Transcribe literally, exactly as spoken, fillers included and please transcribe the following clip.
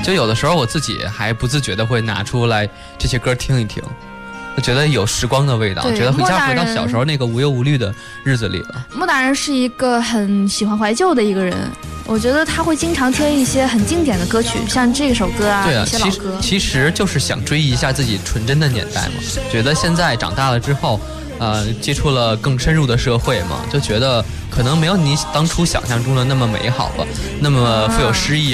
就有的时候我自己还不自觉的会拿出来这些歌听一听，我觉得有时光的味道，觉得回家回到小时候那个无忧无虑的日子里了。 莫大人是一个很喜欢怀旧的一个人，我觉得他会经常听一些很经典的歌曲，像这首歌啊， 对啊， 一些老歌。 其实就是想追忆一下自己纯真的年代嘛。觉得现在长大了之后，呃，接触了更深入的社会嘛，就觉得可能没有你当初想象中的那么美好了，那么富有诗意。